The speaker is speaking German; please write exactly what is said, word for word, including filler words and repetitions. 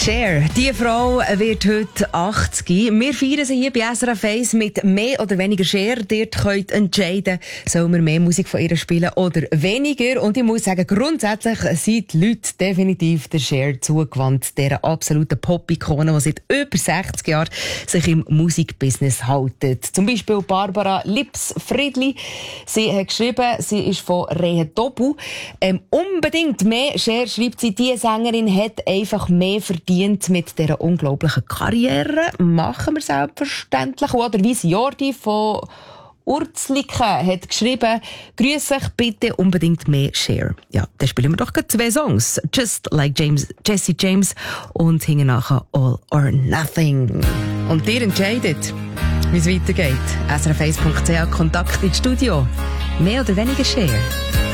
Cher, die Frau wird heute achtzig. Wir feiern sie hier bei S R F eins mit mehr oder weniger Cher. Dort könnt ihr entscheiden, sollen wir mehr Musik von ihr spielen oder weniger. Und ich muss sagen, grundsätzlich sind die Leute definitiv der Cher zugewandt, dieser absoluten Pop-Ikone, die seit über sechzig Jahren sich im Musikbusiness haltet. Zum Beispiel Barbara Lips-Friedli. Sie hat geschrieben, sie ist von Rehe Tobu. Ähm, unbedingt mehr. Cher schreibt sie, die Sängerin hat einfach mehr verdient mit dieser unglaublichen Karriere. Machen wir selbstverständlich. Oder wie Jordi von Urzliken hat geschrieben, grüß euch bitte unbedingt mehr Cher. Ja, dann spielen wir doch gerade zwei Songs. Just Like James, Jesse James und hinten nachher All or Nothing. Und ihr entscheidet, wie es weitergeht. S R F eins punkt c h, Kontakt ins Studio. Mehr oder weniger Cher.